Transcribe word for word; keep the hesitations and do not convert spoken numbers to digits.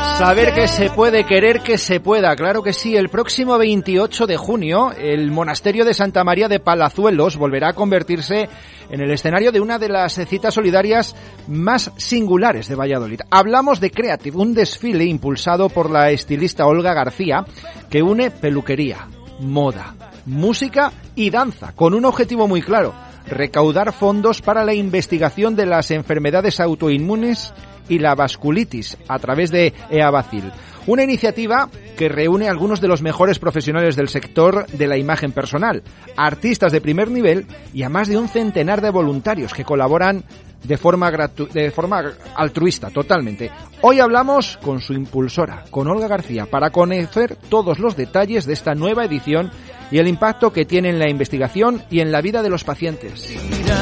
Saber que se puede, querer que se pueda, claro que sí. El próximo veintiocho de junio, el monasterio de Santa María de Palazuelos volverá a convertirse en el escenario de una de las citas solidarias más singulares de Valladolid. Hablamos de Creative, un desfile impulsado por la estilista Olga García, que une peluquería, moda, música y danza, con un objetivo muy claro: recaudar fondos para la investigación de las enfermedades autoinmunes y la vasculitis a través de EABacil. Una iniciativa que reúne a algunos de los mejores profesionales del sector de la imagen personal, artistas de primer nivel y a más de un centenar de voluntarios que colaboran de forma gratu- de forma altruista totalmente. Hoy hablamos con su impulsora, con Olga García, para conocer todos los detalles de esta nueva edición y el impacto que tiene en la investigación y en la vida de los pacientes.